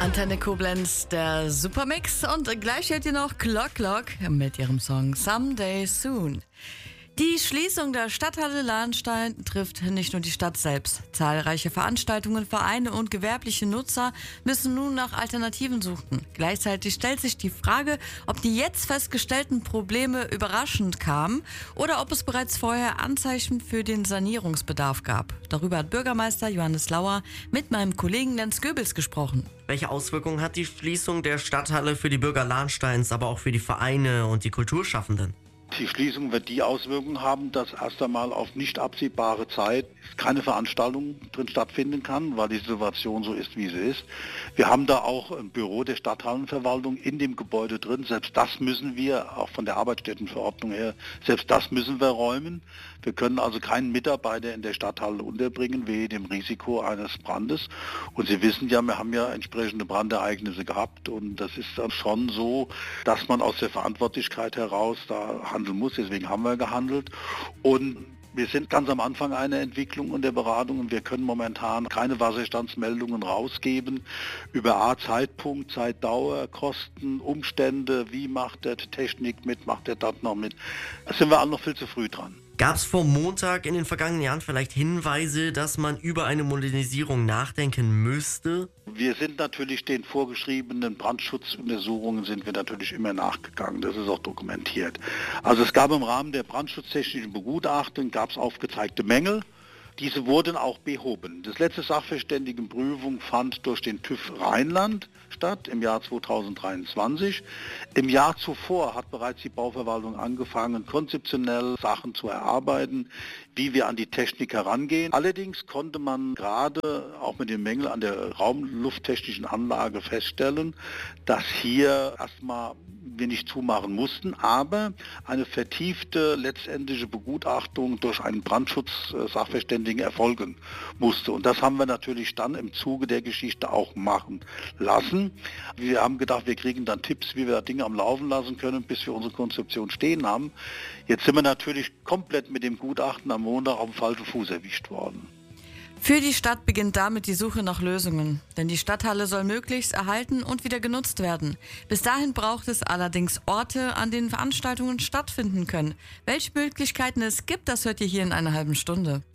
Antenne Koblenz, der Supermix, und gleich hört ihr noch Clock Clock mit ihrem Song Someday Soon. Die Schließung der Stadthalle Lahnstein trifft nicht nur die Stadt selbst. Zahlreiche Veranstaltungen, Vereine und gewerbliche Nutzer müssen nun nach Alternativen suchen. Gleichzeitig stellt sich die Frage, ob die jetzt festgestellten Probleme überraschend kamen oder ob es bereits vorher Anzeichen für den Sanierungsbedarf gab. Darüber hat Bürgermeister Johannes Lauer mit meinem Kollegen Lenz Goebels gesprochen. Welche Auswirkungen hat die Schließung der Stadthalle für die Bürger Lahnsteins, aber auch für die Vereine und die Kulturschaffenden? Die Schließung wird die Auswirkung haben, dass erst einmal auf nicht absehbare Zeit keine Veranstaltung drin stattfinden kann, weil die Situation so ist, wie sie ist. Wir haben da auch ein Büro der Stadthallenverwaltung in dem Gebäude drin. Selbst das müssen wir, auch von der Arbeitsstättenverordnung her, selbst das müssen wir räumen. Wir können also keinen Mitarbeiter in der Stadthalle unterbringen, wegen dem Risiko eines Brandes. Und Sie wissen ja, wir haben ja entsprechende Brandereignisse gehabt. Und das ist dann schon so, dass man aus der Verantwortlichkeit heraus da handeln muss. Deswegen haben wir gehandelt. Und wir sind ganz am Anfang einer Entwicklung und der Beratung und wir können momentan keine Wasserstandsmeldungen rausgeben über Zeitpunkt, Zeitdauer, Kosten, Umstände, wie macht der Technik mit, macht der das noch mit. Da sind wir alle noch viel zu früh dran. Gab es vor Montag in den vergangenen Jahren vielleicht Hinweise, dass man über eine Modernisierung nachdenken müsste? Wir sind natürlich den vorgeschriebenen Brandschutzuntersuchungen sind wir natürlich immer nachgegangen. Das ist auch dokumentiert. Also es gab im Rahmen der brandschutztechnischen Begutachtung gab es aufgezeigte Mängel. Diese wurden auch behoben. Das letzte Sachverständigenprüfung fand durch den TÜV Rheinland statt im Jahr 2023. Im Jahr zuvor hat bereits die Bauverwaltung angefangen, konzeptionell Sachen zu erarbeiten, wie wir an die Technik herangehen. Allerdings konnte man gerade auch mit den Mängeln an der raumlufttechnischen Anlage feststellen, dass hier erstmal wir nicht zumachen mussten, aber eine vertiefte letztendliche Begutachtung durch einen Brandschutzsachverständigen erfolgen musste. Und das haben wir natürlich dann im Zuge der Geschichte auch machen lassen. Wir haben gedacht, wir kriegen dann Tipps, wie wir Dinge am Laufen lassen können, bis wir unsere Konzeption stehen haben. Jetzt sind wir natürlich komplett mit dem Gutachten am Montag auf dem falschen Fuß erwischt worden. Für die Stadt beginnt damit die Suche nach Lösungen, denn die Stadthalle soll möglichst erhalten und wieder genutzt werden. Bis dahin braucht es allerdings Orte, an denen Veranstaltungen stattfinden können. Welche Möglichkeiten es gibt, das hört ihr hier in einer halben Stunde.